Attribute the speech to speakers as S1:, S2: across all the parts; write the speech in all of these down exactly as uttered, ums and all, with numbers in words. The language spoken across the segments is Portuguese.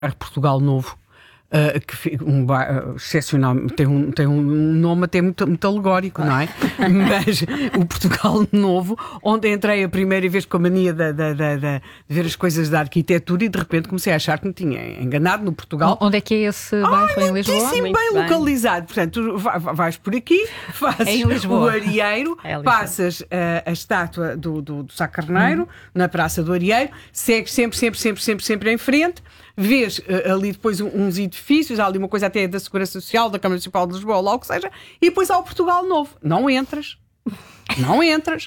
S1: bairro Portugal Novo, uh, que um bairro excepcional, tem um, tem um nome até muito, muito alegórico, não é? Mas o Portugal Novo, onde entrei a primeira vez com a mania de, de, de, de ver as coisas da arquitetura e de repente comecei a achar que me tinha enganado no Portugal.
S2: Onde é que é esse bairro?
S1: Ah,
S2: em Lisboa?
S1: Sim, bem, bem localizado. Portanto, tu vais por aqui, fazes o Arieiro, é passas a, a estátua do, do, do Sá Carneiro, hum. na Praça do Arieiro, segues sempre, sempre, sempre, sempre, sempre em frente, vês uh, ali depois uns edifícios, há ali uma coisa até da Segurança Social, da Câmara Municipal de Lisboa, lá o que seja, e depois há o Portugal Novo. Não entras. Não entras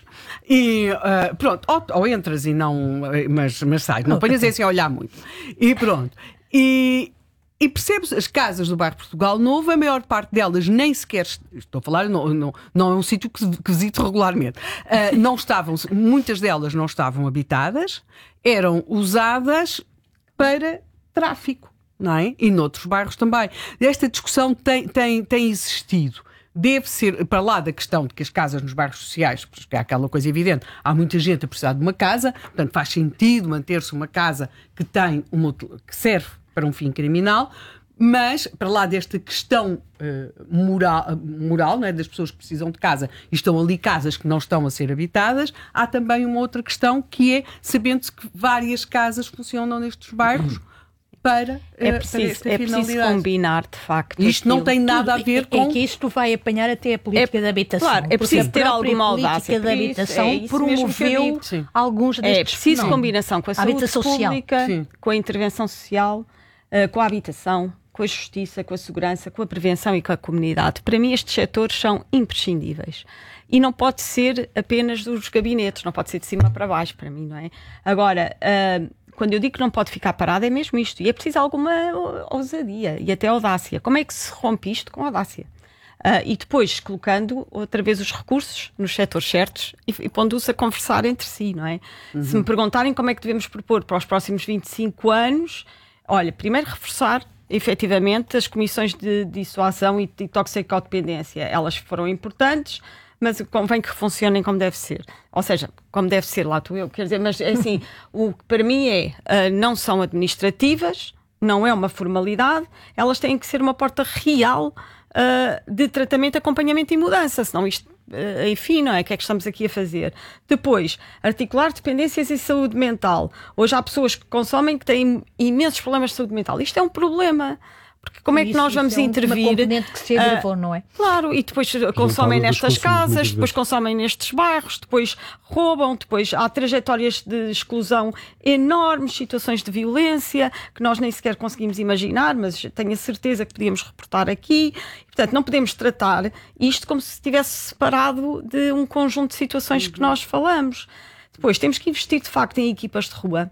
S1: e uh, pronto, ou, ou entras e não, mas, mas sai, não ponhas assim a olhar muito. E pronto. E, e percebes, as casas do bairro Portugal Novo, a maior parte delas nem sequer, estou a falar, não, não, não é um sítio que, que visito regularmente, uh, não estavam, muitas delas não estavam habitadas, eram usadas para tráfico, não é? E noutros bairros também. Esta discussão tem, tem, tem existido. Deve ser, para lá da questão de que as casas nos bairros sociais, porque é aquela coisa evidente, há muita gente a precisar de uma casa, portanto faz sentido manter-se uma casa que tem uma, que serve para um fim criminal, mas para lá desta questão uh, moral, moral não é? Das pessoas que precisam de casa e estão ali casas que não estão a ser habitadas, há também uma outra questão que é, sabendo-se que várias casas funcionam nestes bairros, para,
S3: é preciso,
S1: para
S3: é preciso combinar, de facto.
S1: Isto não tem nada a ver com...
S4: É que isto vai apanhar até a política
S3: é,
S4: de habitação.
S3: Claro, é preciso ter alguma audácia.
S4: A política de habitação é promoveu alguns destes...
S3: É preciso não. combinação com a, a saúde pública, Sim. com a intervenção social, uh, com a habitação, com a justiça, com a segurança, com a prevenção e com a comunidade. Para mim estes setores são imprescindíveis. E não pode ser apenas dos gabinetes, não pode ser de cima para baixo, para mim, não é? Agora... Uh, Quando eu digo que não pode ficar parado, é mesmo isto. E é preciso alguma ousadia e até audácia. Como é que se rompe isto com audácia? Uh, e depois colocando outra vez os recursos nos setores certos e, e pondo-os a conversar entre si, não é? Uhum. Se me perguntarem como é que devemos propor para os próximos vinte e cinco anos, olha, primeiro reforçar efetivamente as comissões de dissuasão e de toxicodependência. Elas foram importantes, mas convém que funcionem como deve ser. Ou seja, como deve ser, lá estou eu, quer dizer, mas assim, o que para mim é, uh, não são administrativas, não é uma formalidade, elas têm que ser uma porta real uh, de tratamento, acompanhamento e mudança, senão isto, uh, enfim, não é? O que é que estamos aqui a fazer? Depois, articular dependências e saúde mental. Hoje há pessoas que consomem que têm imensos problemas de saúde mental. Isto é um problema. Porque como é que
S4: isso,
S3: nós vamos
S4: isso é
S3: intervir?
S4: Uma componente que se agravou, uh, não é?
S3: Claro, e depois consomem nestas casas, depois consomem nestes bairros, depois roubam, depois há trajetórias de exclusão enormes, situações de violência que nós nem sequer conseguimos imaginar, mas tenho a certeza que podíamos reportar aqui. E, portanto, não podemos tratar isto como se estivesse separado de um conjunto de situações uhum. que nós falamos. Depois temos que investir de facto em equipas de rua,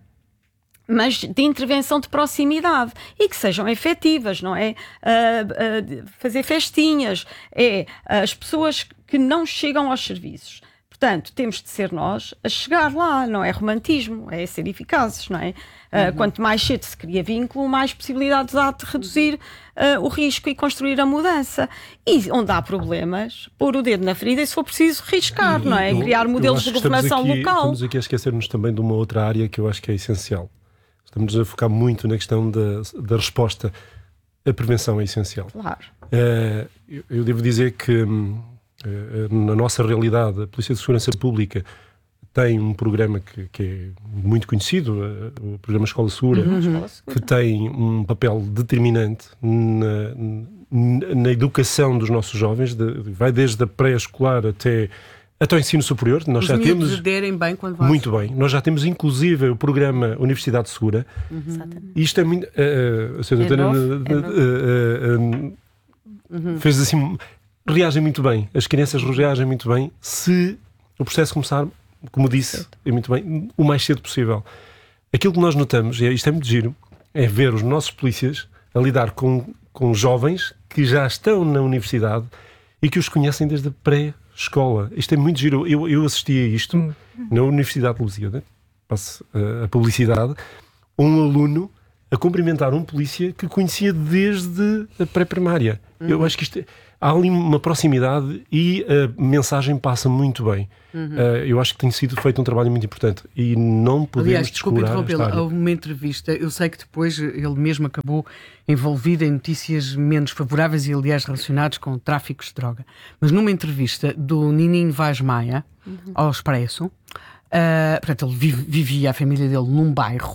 S3: mas de intervenção de proximidade e que sejam efetivas, não é? Uh, uh, fazer festinhas, é as pessoas que não chegam aos serviços. Portanto, temos de ser nós a chegar lá, não é romantismo, é ser eficazes, não é? Uh, uhum. Quanto mais cedo se cria vínculo, mais possibilidades há de reduzir uh, o risco e construir a mudança. E onde há problemas, pôr o dedo na ferida e, se for preciso, riscar, e, não é? Eu, Criar modelos de governação
S5: aqui,
S3: local.
S5: Estamos aqui a esquecer-nos também de uma outra área que eu acho que é essencial. Estamos a focar muito na questão da, da resposta. A prevenção é essencial.
S3: Claro.
S5: Uh, eu, eu devo dizer que uh, na nossa realidade a Polícia de Segurança Pública tem um programa que, que é muito conhecido, uh, o programa Escola Segura, uhum. que tem um papel determinante na, na, na educação dos nossos jovens, de, vai desde a pré-escolar até... Até o ensino superior, nós
S1: Os
S5: já temos...
S1: aderem bem quando vão.
S5: Muito bem. Nós já temos, inclusive, o programa Universidade Segura.
S3: Uhum. Exatamente.
S5: E isto é muito... Uh, a senhora doutora
S3: é
S5: uh, uh, uh, uhum. fez assim... Reagem muito bem. As crianças reagem muito bem se o processo começar, como disse, é muito bem, o mais cedo possível. Aquilo que nós notamos, e isto é muito giro, é ver os nossos polícias a lidar com, com jovens que já estão na universidade e que os conhecem desde a pré escola. Isto é muito giro. Eu, eu assisti a isto hum. na Universidade de Lusíada, passo uh, a publicidade, um aluno a cumprimentar um polícia que conhecia desde a pré-primária. Uhum. Eu acho que isto, há ali uma proximidade e a mensagem passa muito bem. Uhum. Uh, eu acho que tem sido feito um trabalho muito importante e não podemos
S1: Aliás, desculpe
S5: descurar.
S1: Houve uma entrevista, eu sei que depois ele mesmo acabou envolvido em notícias menos favoráveis e, aliás, relacionadas com tráficos de droga. Mas numa entrevista do Nininho Vaz Maia, uhum. ao Expresso, uh, portanto, ele vive, vivia a família dele num bairro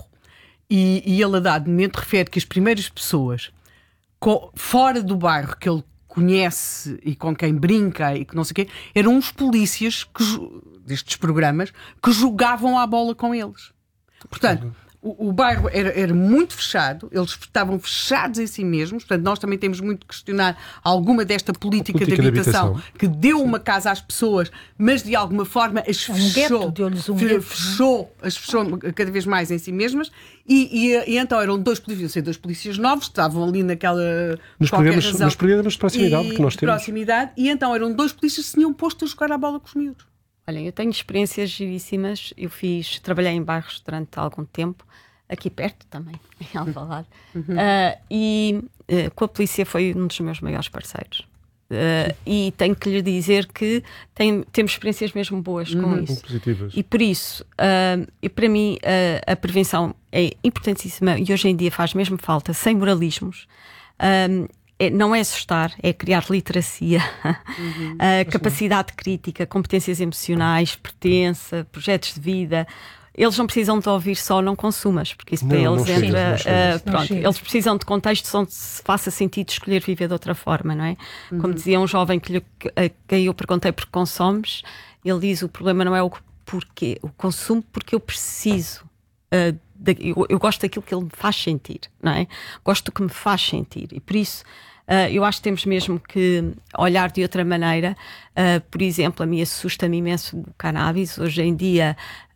S1: e, e ele, a dado momento, refere que as primeiras pessoas co- fora do bairro que ele conhece e com quem brinca e que não sei o quê, eram uns polícias que, destes programas que jogavam à bola com eles. Portanto, o, o bairro era, era muito fechado, eles estavam fechados em si mesmos, portanto nós também temos muito que questionar alguma desta política, política de, habitação, de habitação que deu Sim. uma casa às pessoas, mas de alguma forma as
S4: um
S1: fechou,
S4: gueto, um
S1: fechou, as fechou cada vez mais em si mesmas e, e, e então eram dois polícias, sei, dois polícias novos, estavam ali naquela
S5: nos programas, razão, nos programas de proximidade
S1: e,
S5: que nós temos.
S1: Proximidade, e então eram dois polícias que se tinham posto a jogar a bola com os miúdos.
S3: Olhem, eu tenho experiências giríssimas. Eu fiz, trabalhei em bairros durante algum tempo, aqui perto também, em Alvalade, uhum. uh, e uh, com a polícia foi um dos meus maiores parceiros. Uh, e tenho que lhe dizer que tem, temos experiências mesmo boas com
S5: uhum.
S3: isso.
S5: Positivas.
S3: E por isso, uh, e para mim, uh, a prevenção é importantíssima e hoje em dia faz mesmo falta, sem moralismos. Uh, É, não é assustar, é criar literacia, uhum. uh, capacidade crítica, competências emocionais, pertença, projetos de vida. Eles não precisam de ouvir só não consumas, porque isso para eles
S5: chega,
S3: entra.
S5: não chega,
S3: uh, pronto, eles precisam de contextos onde se faça sentido escolher viver de outra forma, não é? Uhum. Como dizia um jovem que lhe, a quem eu perguntei por que consomes, ele diz: o problema não é o porquê, o consumo porque eu preciso. Uh, Eu, eu gosto daquilo que ele me faz sentir, não é? Gosto do que me faz sentir e por isso uh, eu acho que temos mesmo que olhar de outra maneira. Uh, por exemplo, a mim assusta-me imenso o cannabis. Hoje em dia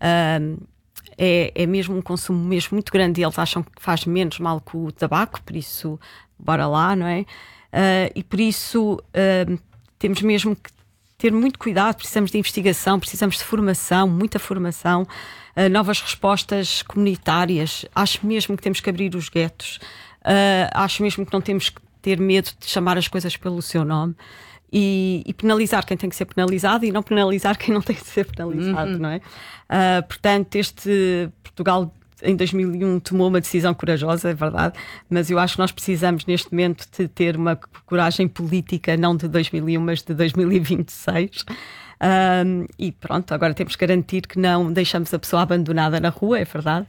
S3: uh, é, é mesmo um consumo mesmo muito grande e eles acham que faz menos mal que o tabaco, por isso bora lá, não é? Uh, e por isso uh, temos mesmo que ter muito cuidado, precisamos de investigação, precisamos de formação, muita formação, uh, novas respostas comunitárias. Acho mesmo que temos que abrir os guetos, uh, acho mesmo que não temos que ter medo de chamar as coisas pelo seu nome e, e penalizar quem tem que ser penalizado e não penalizar quem não tem que ser penalizado, uhum. não é? Uh, portanto, este Portugal em dois mil e um tomou uma decisão corajosa, é verdade, mas eu acho que nós precisamos neste momento de ter uma coragem política, não de dois mil e um, mas de dois mil e vinte e seis. Um, e pronto, agora temos que garantir que não deixamos a pessoa abandonada na rua, é verdade.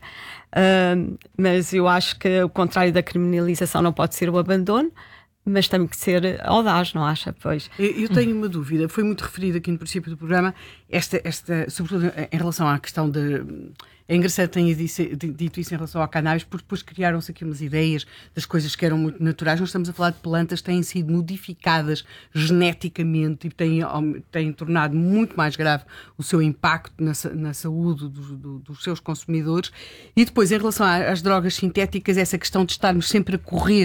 S3: Um, mas eu acho que o contrário da criminalização não pode ser o abandono, mas tem que ser audaz, não acha? Pois.
S1: Eu, eu tenho uma dúvida, foi muito referido aqui no princípio do programa, esta, esta, sobretudo em relação à questão de... É engraçado que tenha dito isso em relação ao cannabis, porque depois criaram-se aqui umas ideias das coisas que eram muito naturais. Nós estamos a falar de plantas que têm sido modificadas geneticamente e têm, têm tornado muito mais grave o seu impacto na, na saúde do, do, dos seus consumidores. E depois, em relação às drogas sintéticas, essa questão de estarmos sempre a correr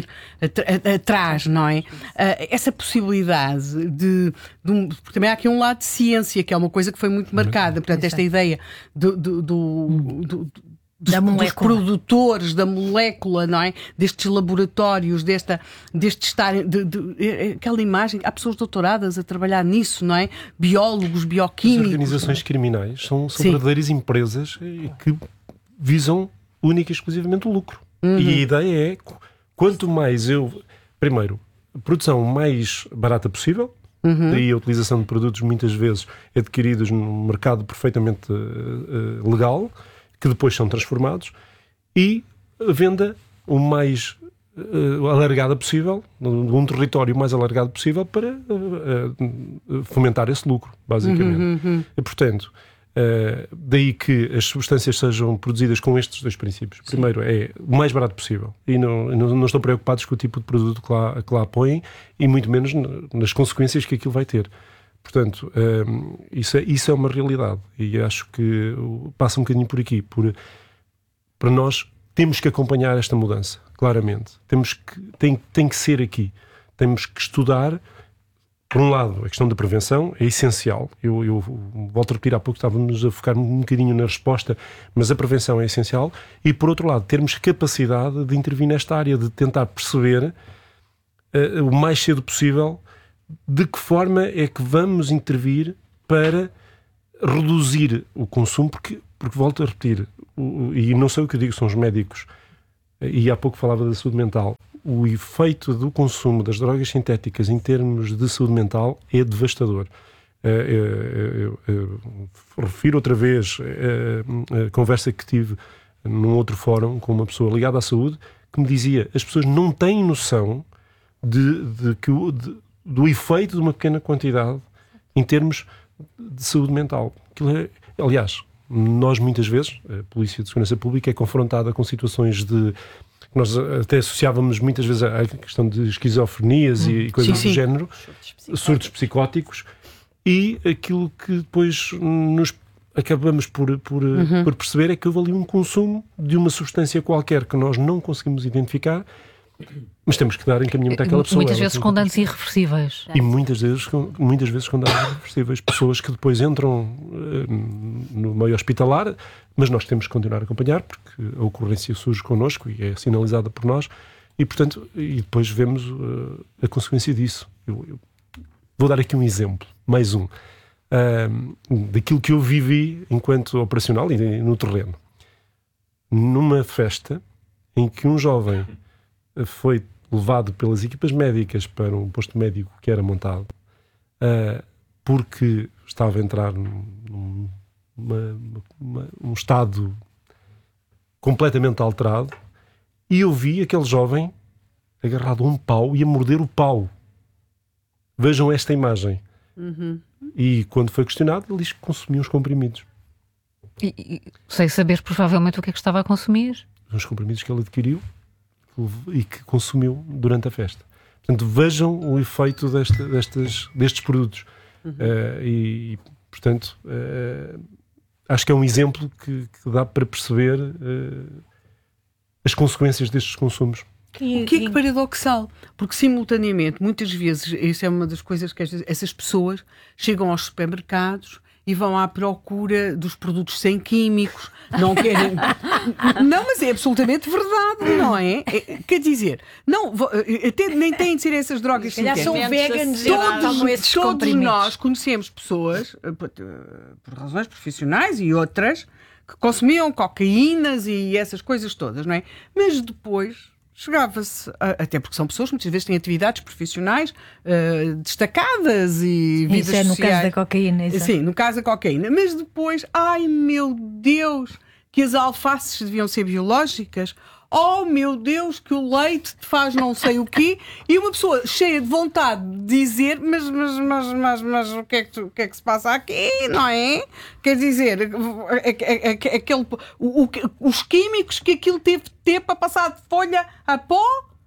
S1: atrás, não é? Essa possibilidade de, de um, porque também há aqui um lado de ciência, que é uma coisa que foi muito marcada. Portanto, esta ideia do, do, do Do, do,
S4: da
S1: dos produtores da molécula, não é? Destes laboratórios, desta, deste estar, de, de, aquela imagem, há pessoas doutoradas a trabalhar nisso, não é? Biólogos, bioquímicos.
S5: As organizações criminais são, são verdadeiras empresas que visam única e exclusivamente o lucro. Uhum. E a ideia é, quanto mais eu... Primeiro, a produção mais barata possível. Uhum. Daí a utilização de produtos muitas vezes adquiridos num mercado perfeitamente uh, legal, que depois são transformados, e a venda o mais uh, alargada possível, num território mais alargado possível, para uh, uh, fomentar esse lucro, basicamente. Uhum, uhum. E, portanto, uh, daí que as substâncias sejam produzidas com estes dois princípios. Sim. Primeiro, é o mais barato possível, e não, não, não estão preocupados com o tipo de produto que lá, que lá põem, e muito menos nas consequências que aquilo vai ter. Portanto, um, isso, é, isso é uma realidade, e acho que passa um bocadinho por aqui. Por, para nós, temos que acompanhar esta mudança, claramente. Temos que, tem, tem que ser aqui. Temos que estudar por um lado, a questão da prevenção é essencial. Eu, eu volto a repetir, há pouco estávamos a focar um bocadinho na resposta, mas a prevenção é essencial. E, por outro lado, termos capacidade de intervir nesta área, de tentar perceber uh, o mais cedo possível de que forma é que vamos intervir para reduzir o consumo, porque, porque volto a repetir, o, e não sei o que eu digo, são os médicos, e há pouco falava da saúde mental. O efeito do consumo das drogas sintéticas em termos de saúde mental é devastador. Eu, eu, eu, eu refiro outra vez a, a conversa que tive num outro fórum com uma pessoa ligada à saúde que me dizia: as pessoas não têm noção de, de, de, de, do efeito de uma pequena quantidade em termos de saúde mental. É, aliás, nós muitas vezes, a Polícia de Segurança Pública é confrontada com situações de... Nós até associávamos muitas vezes à questão de esquizofrenias hum. e, e coisas sim, do sim. género, surtos psicóticos. surtos psicóticos, e aquilo que depois nos acabamos por, por, uhum. por perceber é que houve ali um consumo de uma substância qualquer que nós não conseguimos identificar, mas temos que dar encaminhamento àquela pessoa.
S2: Muitas vezes com danos irreversíveis.
S5: E muitas vezes, muitas vezes com danos irreversíveis. Pessoas que depois entram uh, no meio hospitalar, mas nós temos que continuar a acompanhar, porque a ocorrência surge connosco e é sinalizada por nós, e portanto, e depois vemos uh, a consequência disso. Eu, eu vou dar aqui um exemplo, mais um, uh, daquilo que eu vivi enquanto operacional e no terreno. Numa festa em que um jovem foi levado pelas equipas médicas para um posto médico que era montado, uh, porque estava a entrar num uma, uma, um estado completamente alterado, e eu vi aquele jovem agarrado a um pau e a morder o pau. Vejam esta imagem. Uhum. E quando foi questionado, ele diz que consumia uns comprimidos.
S2: E, e, sem saber provavelmente o que é que estava a consumir.
S5: Os comprimidos que ele adquiriu e que consumiu durante a festa. Portanto, vejam o efeito deste, destes, destes produtos. Uhum. Uh, e, portanto, uh, acho que é um exemplo que, que dá para perceber uh, as consequências destes consumos.
S1: O que é que paradoxal? Porque, simultaneamente, muitas vezes, isso é uma das coisas que essas pessoas chegam aos supermercados e vão à procura dos produtos sem químicos, não querem... Não, mas é absolutamente verdade, não é? é quer dizer, não, até nem têm de ser essas drogas sintéticas.
S4: São veganos,
S1: todos, todos nós conhecemos pessoas, por razões profissionais e outras, que consumiam cocaínas e essas coisas todas, não é? Mas depois... chegava-se, até porque são pessoas que muitas vezes têm atividades profissionais uh, destacadas e vidas
S4: Isso é no
S1: sociais.
S4: caso da cocaína. Exatamente.
S1: Sim, no caso da cocaína. Mas depois, ai meu Deus, que as alfaces deviam ser biológicas. Oh meu Deus, que o leite te faz não sei o quê. E uma pessoa cheia de vontade de dizer, mas, mas, mas, mas, mas o, que é que, o que é que se passa aqui, não é? Quer dizer, aquele, o, o, os químicos que aquilo teve de ter para passar de folha a pó,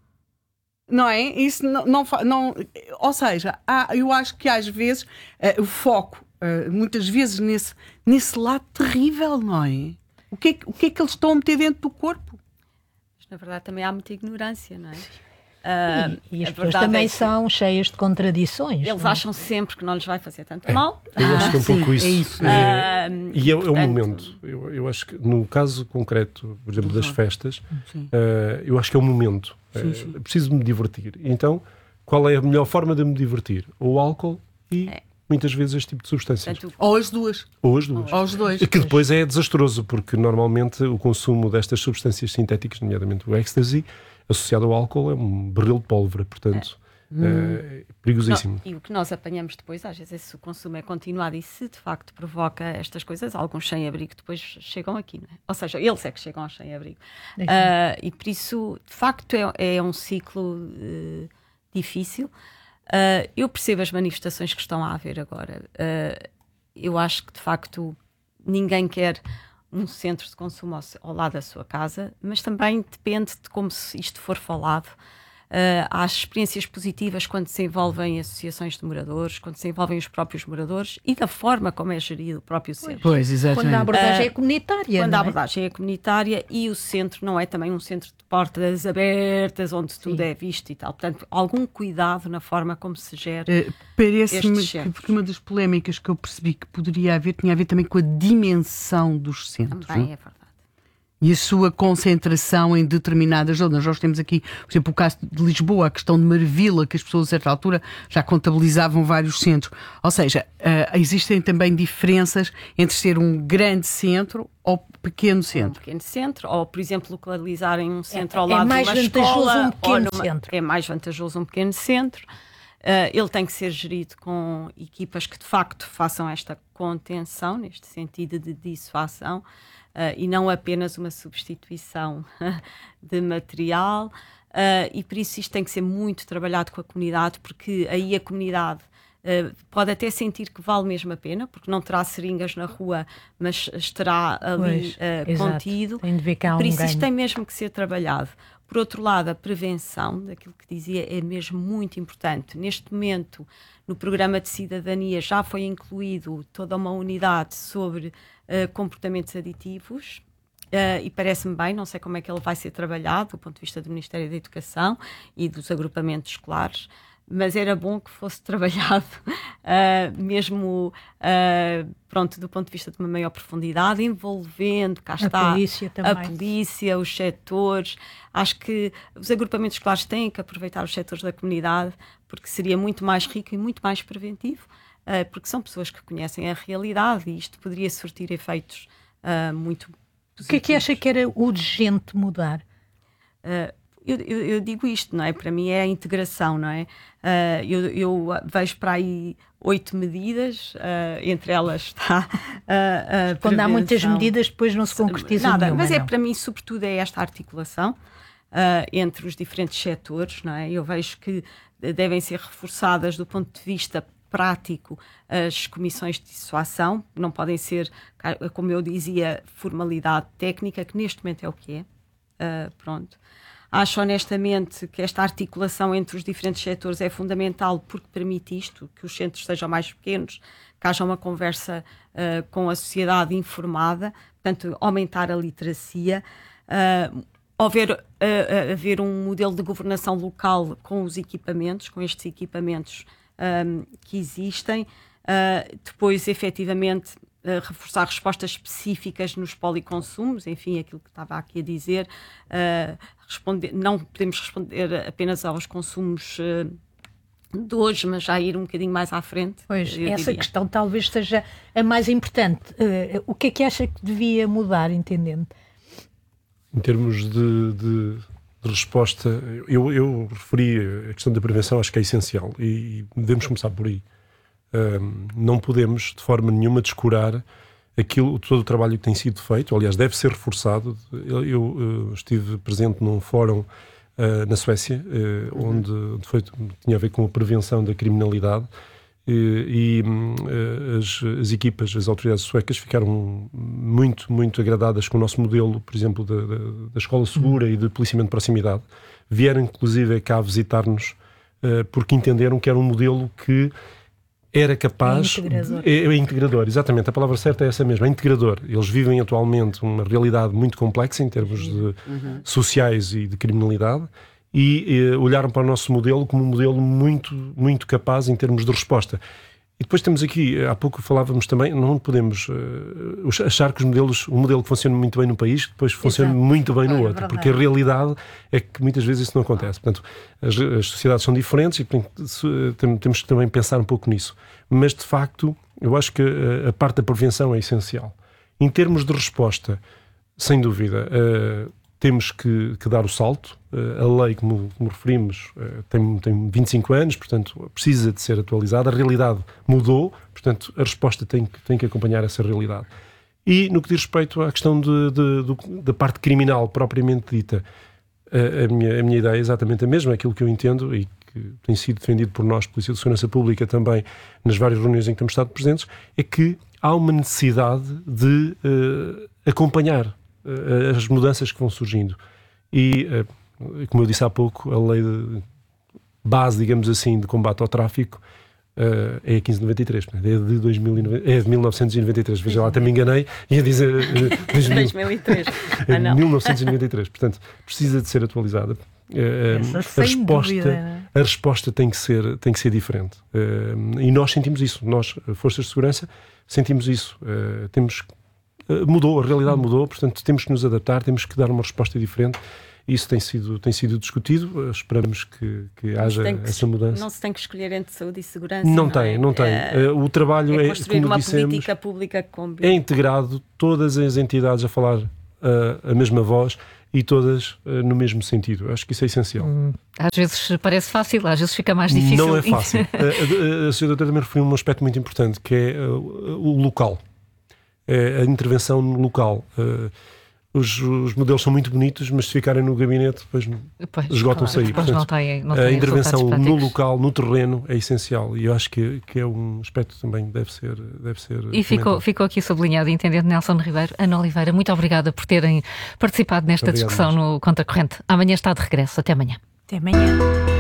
S1: não é? Isso não, não, não ou seja, há, eu acho que às vezes uh, o foco, uh, muitas vezes nesse, nesse lado terrível, não é? O que é, o que é que eles estão a meter dentro do corpo?
S3: Na verdade, também há muita ignorância, não é? Uh,
S4: e, e as pessoas também é são cheias de contradições.
S3: Eles acham sempre que não lhes vai fazer tanto é. mal.
S5: Eu acho que é um pouco
S1: Sim,
S5: isso.
S1: É isso
S5: é, uh, e é, portanto... é o momento. Eu, eu acho que no caso concreto, por exemplo, das festas, uh, eu acho que é o momento. Sim, sim. Uh, preciso me divertir. Então, qual é a melhor forma de me divertir? Ou o álcool e... É. Muitas vezes este tipo de substâncias.
S1: Portanto, ou as duas.
S5: Ou as duas.
S1: Ou os dois.
S5: Que depois é desastroso, porque normalmente o consumo destas substâncias sintéticas, nomeadamente o ecstasy, associado ao álcool, é um barril de pólvora, portanto, é, é perigosíssimo.
S3: Não, e o que nós apanhamos depois, às vezes, se o consumo é continuado e se de facto provoca estas coisas, alguns sem-abrigo depois chegam aqui, não é? Ou seja, eles é que chegam aos sem-abrigo. Uh, e por isso, de facto, é, é um ciclo uh, difícil. Uh, eu percebo as manifestações que estão a haver agora. Uh, eu acho que, de facto, ninguém quer um centro de consumo ao, ao lado da sua casa, mas também depende de como se isto for falado. Uh, há experiências positivas quando se envolvem associações de moradores, quando se envolvem os próprios moradores e da forma como é gerido o próprio centro.
S1: Pois, exatamente.
S4: Quando a abordagem uh, é comunitária.
S3: Quando
S4: não
S3: a
S4: é?
S3: abordagem é comunitária e o centro não é também um centro de portas abertas, onde Sim. tudo é visto e tal. Portanto, algum cuidado na forma como se gera. Uh,
S1: Parece-me que, porque uma das polémicas que eu percebi que poderia haver tinha a ver também com a dimensão dos centros.
S3: Também é verdade.
S1: E a sua concentração em determinadas zonas. Nós temos aqui, por exemplo, o caso de Lisboa, a questão de Marvila, que as pessoas a certa altura já contabilizavam vários centros. Ou seja, uh, existem também diferenças entre ser um grande centro ou pequeno centro.
S3: Um pequeno centro, ou por exemplo localizarem um centro
S4: é,
S3: ao lado
S4: é mais
S3: de uma
S4: vantajoso
S3: escola.
S4: Um pequeno
S3: numa,
S4: centro.
S3: É mais vantajoso um pequeno centro. Uh, ele tem que ser gerido com equipas que de facto façam esta contenção, neste sentido de dissuasão, uh, e não apenas uma substituição de material, uh, e por isso isto tem que ser muito trabalhado com a comunidade, porque aí a comunidade uh, pode até sentir que vale mesmo a pena, porque não terá seringas na rua, mas estará ali pois, uh, contido,
S4: tem de ver que há
S3: por
S4: um
S3: isso
S4: ganho.
S3: Isto tem mesmo que ser trabalhado. Por outro lado, a prevenção, daquilo que dizia, é mesmo muito importante. Neste momento, no programa de cidadania, já foi incluído toda uma unidade sobre uh, comportamentos aditivos, uh, e parece-me bem, não sei como é que ele vai ser trabalhado, do ponto de vista do Ministério da Educação e dos agrupamentos escolares, mas era bom que fosse trabalhado uh, mesmo uh, pronto, do ponto de vista de uma maior profundidade, envolvendo, cá está,
S4: a polícia, também.
S3: a polícia, os setores. Acho que os agrupamentos escolares têm que aproveitar os setores da comunidade, porque seria muito mais rico e muito mais preventivo, uh, porque são pessoas que conhecem a realidade e isto poderia surtir efeitos uh, muito positivos.
S4: O que é que acha que era urgente mudar?
S3: Uh, Eu, eu, eu digo isto, não é? Para mim é a integração, não é? Uh, eu, eu vejo para aí oito medidas, uh, entre elas está uh, a
S4: Quando há muitas medidas, depois não se concretiza
S3: nada,
S4: nenhuma,
S3: mas é
S4: não.
S3: para mim, sobretudo, é esta articulação uh, entre os diferentes setores, não é? Eu vejo que devem ser reforçadas do ponto de vista prático as comissões de dissuasão, não podem ser, como eu dizia, formalidade técnica, que neste momento é o que é. Uh, pronto. Acho honestamente que esta articulação entre os diferentes setores é fundamental porque permite isto, que os centros sejam mais pequenos, que haja uma conversa uh, com a sociedade informada, portanto, aumentar a literacia, uh, haver, uh, haver um modelo de governação local com os equipamentos, com estes equipamentos um, que existem, uh, depois, efetivamente, Uh, reforçar respostas específicas nos policonsumos, enfim, aquilo que estava aqui a dizer, uh, responder, não podemos responder apenas aos consumos uh, de hoje, mas já ir um bocadinho mais à frente.
S4: Pois, essa diria. Questão talvez seja a mais importante. Uh, o que é que acha que devia mudar, entendendo?
S5: Em termos de, de, de resposta, eu, eu referi a questão da prevenção, acho que é essencial e devemos começar por aí. Um, não podemos de forma nenhuma descurar aquilo, todo o trabalho que tem sido feito, aliás deve ser reforçado. Eu, eu uh, estive presente num fórum uh, na Suécia, uh, uhum. onde foi, tinha a ver com a prevenção da criminalidade uh, e uh, as, as equipas, as autoridades suecas ficaram muito, muito agradadas com o nosso modelo, por exemplo, da, da, da escola segura uhum. e de policiamento de proximidade. Vieram inclusive cá visitar-nos uh, porque entenderam que era um modelo que era capaz...
S4: É integrador.
S5: É, é integrador, exatamente. A palavra certa é essa mesma, é integrador. Eles vivem atualmente uma realidade muito complexa em termos de uhum. sociais e de criminalidade e, e olharam para o nosso modelo como um modelo muito, muito capaz em termos de resposta. E depois temos aqui, há pouco falávamos também, não podemos uh, achar que os modelos, um modelo que funciona muito bem num país, depois funciona Exato. muito bem no é, outro, é porque a realidade é que muitas vezes isso não acontece. Portanto, as, as sociedades são diferentes e temos que também pensar um pouco nisso. Mas, de facto, eu acho que a, a parte da prevenção é essencial. Em termos de resposta, sem dúvida, uh, temos que, que dar o salto. Uh, a lei, como, como referimos, uh, tem, tem vinte e cinco anos, portanto, precisa de ser atualizada. A realidade mudou, portanto, a resposta tem que, tem que acompanhar essa realidade. E, no que diz respeito à questão de, de, de, da parte criminal propriamente dita, uh, a, minha, a minha ideia é exatamente a mesma, aquilo que eu entendo e que tem sido defendido por nós, Polícia de Segurança Pública, também nas várias reuniões em que temos estado presentes, é que há uma necessidade de uh, acompanhar as mudanças que vão surgindo. E uh, como eu disse há pouco, a lei de base, digamos assim, de combate ao tráfico uh, é a quinze noventa e três, é de, dois mil e nove, é de mil novecentos e noventa e três. Veja lá, até me enganei, ia dizer uh,
S3: dois mil e três.
S5: É de mil novecentos e noventa e três, portanto, precisa de ser atualizada. Uh, a, resposta, a resposta tem que ser, tem que ser diferente. Uh, e nós sentimos isso, nós, forças de segurança, sentimos isso. Uh, temos, uh, mudou, a realidade mudou, portanto, temos que nos adaptar, temos que dar uma resposta diferente. Isso tem sido, tem sido discutido, esperamos que, que haja que
S3: essa
S5: mudança.
S3: Não se tem que escolher entre saúde e segurança.
S5: Não,
S3: não
S5: tem,
S3: é?
S5: não tem.
S3: É,
S5: o trabalho
S3: é
S5: é,
S3: construir
S5: como
S3: uma
S5: dissemos,
S3: política pública que combina.
S5: É integrado, todas as entidades a falar uh, a mesma voz e todas uh, no mesmo sentido. Acho que isso é essencial. Hum,
S2: às vezes parece fácil, às vezes fica mais difícil.
S5: Não é fácil. a, a, a senhora doutora também referiu um aspecto muito importante, que é uh, o local. É a intervenção no local. Uh, Os, os modelos são muito bonitos, mas se ficarem no gabinete, depois, depois esgotam-se claro, aí. Portanto,
S2: não tem, não tem
S5: a intervenção no local, no terreno, é essencial. E eu acho que, que é um aspecto que também deve ser. Deve ser
S2: e ficou, ficou aqui sublinhado, Intendente Nelson Ribeiro. Ana Oliveira, muito obrigada por terem participado nesta discussão no Contra Corrente. Amanhã está de regresso. Até amanhã.
S4: Até amanhã.